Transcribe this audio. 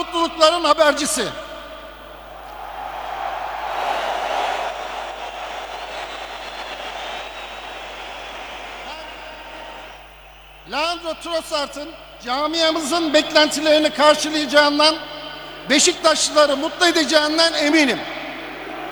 mutlulukların habercisi. Leandro Trossard'ın camiamızın beklentilerini karşılayacağından, Beşiktaşlıları mutlu edeceğinden eminim.